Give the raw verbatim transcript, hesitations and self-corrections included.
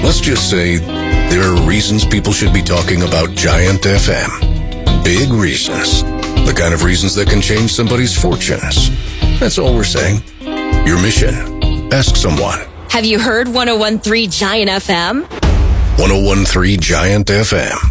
Let's just say there are reasons people should be talking about Giant F M. Big reasons. The kind of reasons that can change somebody's fortunes. That's all we're saying. Your mission. Ask someone. Have you heard one oh one point three Giant F M? one oh one point three Giant F M.